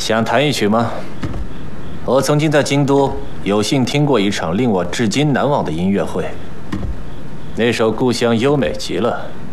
想弹一曲吗？我曾经在京都有幸听过一场令我至今难忘的音乐会。那首《故乡》优美极了，